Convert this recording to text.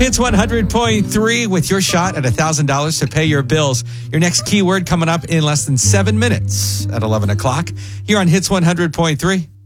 Hits 100.3 with your shot at $1,000 to pay your bills. Your next keyword coming up in less than 7 minutes at 11 o'clock here on Hits 100.3.